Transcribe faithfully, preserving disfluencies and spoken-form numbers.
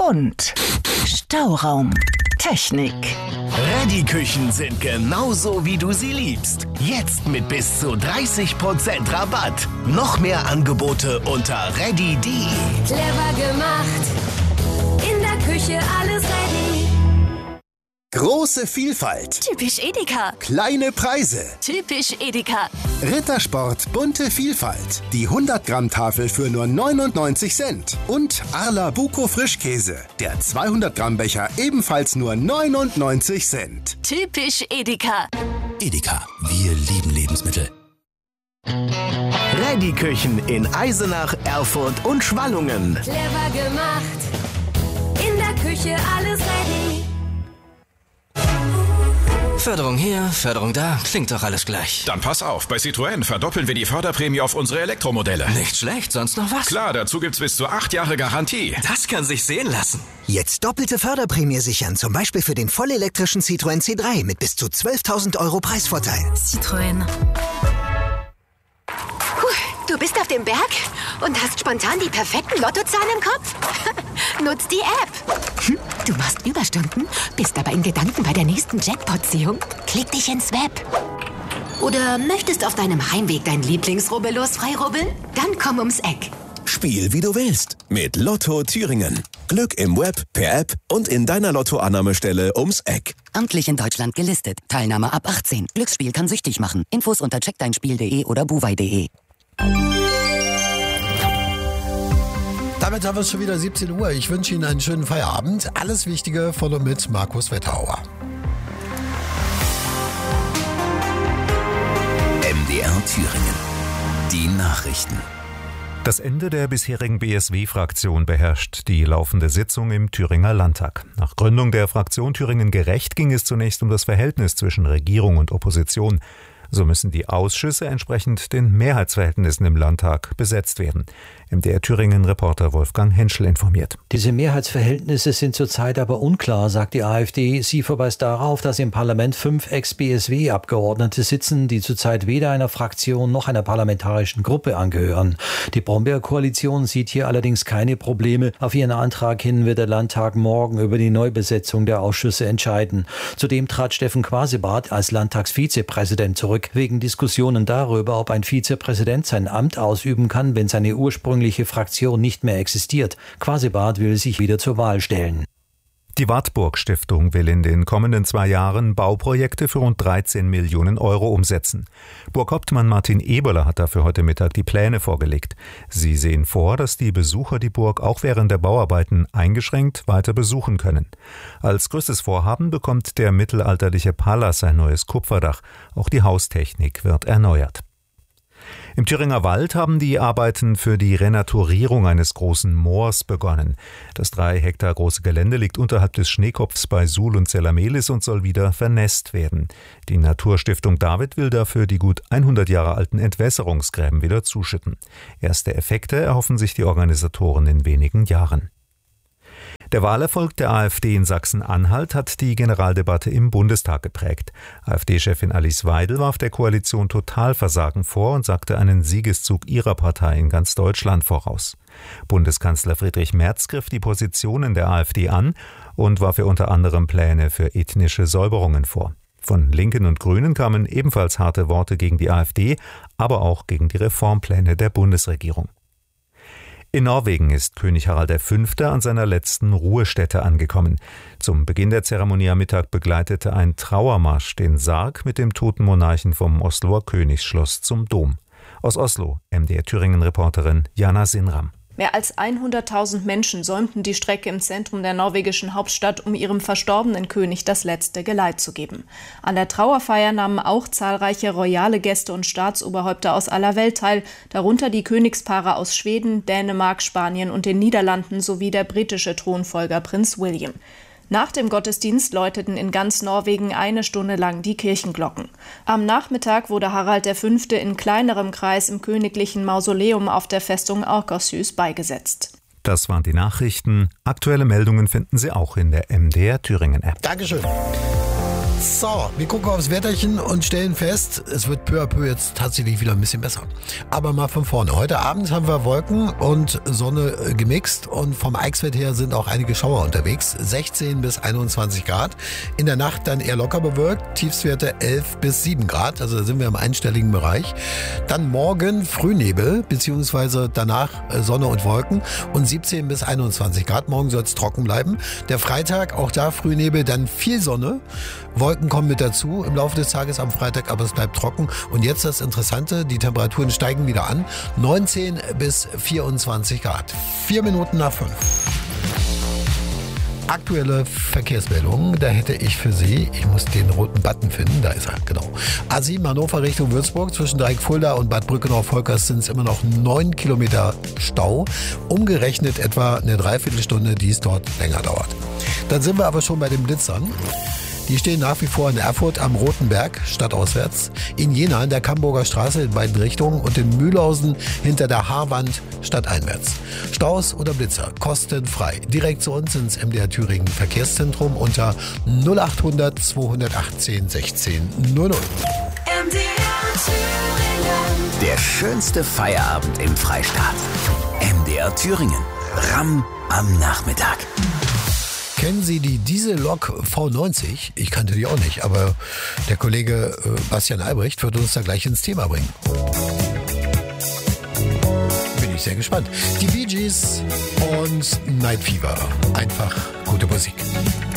bunt, Stauraum, Technik. Reddy-Küchen sind genauso, wie du sie liebst. Jetzt mit bis zu dreißig Prozent Rabatt. Noch mehr Angebote unter reddy punkt de. Clever gemacht, in der Küche alles ready. Große Vielfalt. Typisch Edeka. Kleine Preise. Typisch Edeka. Rittersport bunte Vielfalt. Die hundert Gramm Tafel für nur neunundneunzig Cent. Und Arla Buko Frischkäse. Der zweihundert Gramm Becher ebenfalls nur neunundneunzig Cent. Typisch Edeka. Edeka, wir lieben Lebensmittel. Reddy-Küchen in Eisenach, Erfurt und Schwallungen. Clever gemacht, in der Küche alles ready. Förderung hier, Förderung da, klingt doch alles gleich. Dann pass auf, bei Citroën verdoppeln wir die Förderprämie auf unsere Elektromodelle. Nicht schlecht, sonst noch was? Klar, dazu gibt's bis zu acht Jahre Garantie. Das kann sich sehen lassen. Jetzt doppelte Förderprämie sichern, zum Beispiel für den vollelektrischen Citroën C drei mit bis zu zwölftausend Euro Preisvorteil. Citroën. Du bist auf dem Berg und hast spontan die perfekten Lottozahlen im Kopf? Nutz die App. Hm, du machst Überstunden, bist aber in Gedanken bei der nächsten Jackpot-Ziehung? Klick dich ins Web. Oder möchtest auf deinem Heimweg dein Lieblingsrubbellos freirubbeln? Dann komm ums Eck. Spiel wie du willst mit Lotto Thüringen. Glück im Web, per App und in deiner Lottoannahmestelle ums Eck. Amtlich in Deutschland gelistet. Teilnahme ab achtzehn. Glücksspiel kann süchtig machen. Infos unter check dein spiel punkt de oder buwei punkt de. Damit haben wir es schon wieder siebzehn Uhr. Ich wünsche Ihnen einen schönen Feierabend. Alles Wichtige von und mit Markus Wetterauer. M D R Thüringen. Die Nachrichten. Das Ende der bisherigen B S W-Fraktion beherrscht die laufende Sitzung im Thüringer Landtag. Nach Gründung der Fraktion Thüringen Gerecht ging es zunächst um das Verhältnis zwischen Regierung und Opposition. So müssen die Ausschüsse entsprechend den Mehrheitsverhältnissen im Landtag besetzt werden. M D R Thüringen-Reporter Wolfgang Henschel informiert. Diese Mehrheitsverhältnisse sind zurzeit aber unklar, sagt die AfD. Sie verweist darauf, dass im Parlament fünf Ex-B S W-Abgeordnete sitzen, die zurzeit weder einer Fraktion noch einer parlamentarischen Gruppe angehören. Die Brombeer-Koalition sieht hier allerdings keine Probleme. Auf ihren Antrag hin wird der Landtag morgen über die Neubesetzung der Ausschüsse entscheiden. Zudem trat Steffen Quasebart als Landtagsvizepräsident zurück, wegen Diskussionen darüber, ob ein Vizepräsident sein Amt ausüben kann, wenn seine ursprüngliche Fraktion nicht mehr existiert. Quasebart will sich wieder zur Wahl stellen. Die Wartburg-Stiftung will in den kommenden zwei Jahren Bauprojekte für rund dreizehn Millionen Euro umsetzen. Burghauptmann Martin Eberle hat dafür heute Mittag die Pläne vorgelegt. Sie sehen vor, dass die Besucher die Burg auch während der Bauarbeiten eingeschränkt weiter besuchen können. Als größtes Vorhaben bekommt der mittelalterliche Palas ein neues Kupferdach. Auch die Haustechnik wird erneuert. Im Thüringer Wald haben die Arbeiten für die Renaturierung eines großen Moors begonnen. Das drei Hektar große Gelände liegt unterhalb des Schneekopfs bei Suhl und Zellamelis und soll wieder vernässt werden. Die Naturstiftung David will dafür die gut hundert Jahre alten Entwässerungsgräben wieder zuschütten. Erste Effekte erhoffen sich die Organisatoren in wenigen Jahren. Der Wahlerfolg der AfD in Sachsen-Anhalt hat die Generaldebatte im Bundestag geprägt. AfD-Chefin Alice Weidel warf der Koalition Totalversagen vor und sagte einen Siegeszug ihrer Partei in ganz Deutschland voraus. Bundeskanzler Friedrich Merz griff die Positionen der AfD an und warf ihr unter anderem Pläne für ethnische Säuberungen vor. Von Linken und Grünen kamen ebenfalls harte Worte gegen die AfD, aber auch gegen die Reformpläne der Bundesregierung. In Norwegen ist König Harald der Fünfte an seiner letzten Ruhestätte angekommen. Zum Beginn der Zeremonie am Mittag begleitete ein Trauermarsch den Sarg mit dem toten Monarchen vom Osloer Königsschloss zum Dom. Aus Oslo, M D R Thüringen-Reporterin Jana Sinram. Mehr als hunderttausend Menschen säumten die Strecke im Zentrum der norwegischen Hauptstadt, um ihrem verstorbenen König das letzte Geleit zu geben. An der Trauerfeier nahmen auch zahlreiche royale Gäste und Staatsoberhäupter aus aller Welt teil, darunter die Königspaare aus Schweden, Dänemark, Spanien und den Niederlanden sowie der britische Thronfolger Prinz William. Nach dem Gottesdienst läuteten in ganz Norwegen eine Stunde lang die Kirchenglocken. Am Nachmittag wurde Harald der Fünfte in kleinerem Kreis im königlichen Mausoleum auf der Festung Akershus beigesetzt. Das waren die Nachrichten. Aktuelle Meldungen finden Sie auch in der M D R Thüringen App. Dankeschön. So, wir gucken aufs Wetterchen und stellen fest, es wird peu à peu jetzt tatsächlich wieder ein bisschen besser. Aber mal von vorne. Heute Abend haben wir Wolken und Sonne gemixt und vom Eichsfeld her sind auch einige Schauer unterwegs. sechzehn bis einundzwanzig Grad. In der Nacht dann eher locker bewölkt. Tiefstwerte elf bis sieben Grad. Also da sind wir im einstelligen Bereich. Dann morgen Frühnebel, beziehungsweise danach Sonne und Wolken und siebzehn bis einundzwanzig Grad. Morgen soll es trocken bleiben. Der Freitag, auch da Frühnebel, dann viel Sonne. Wolken kommen mit dazu im Laufe des Tages am Freitag, aber es bleibt trocken. Und jetzt das Interessante, die Temperaturen steigen wieder an. neunzehn bis vierundzwanzig Grad. Vier Minuten nach fünf. Aktuelle Verkehrsmeldungen, da hätte ich für Sie, ich muss den roten Button finden, da ist er, genau. A sieben Hannover Richtung Würzburg, zwischen Dreieck-Fulda und Bad Brückenau-Volkers sind es immer noch neun Kilometer Stau. Umgerechnet etwa eine Dreiviertelstunde, die es dort länger dauert. Dann sind wir aber schon bei den Blitzern. Die stehen nach wie vor in Erfurt am Roten Berg, stadtauswärts, in Jena an der Camburger Straße in beiden Richtungen und in Mühlhausen hinter der Haarwand stadteinwärts. Staus oder Blitzer, kostenfrei. Direkt zu uns ins M D R Thüringen Verkehrszentrum unter null achthundert zweihundertachtzehn sechzehn null null. M D R Thüringen. Der schönste Feierabend im Freistaat. M D R Thüringen. Ramm am Nachmittag. Kennen Sie die Diesellok V neunzig? Ich kannte die auch nicht, aber der Kollege äh, Bastian Albrecht wird uns da gleich ins Thema bringen. Bin ich sehr gespannt. Die Bee Gees und Night Fever. Einfach gute Musik.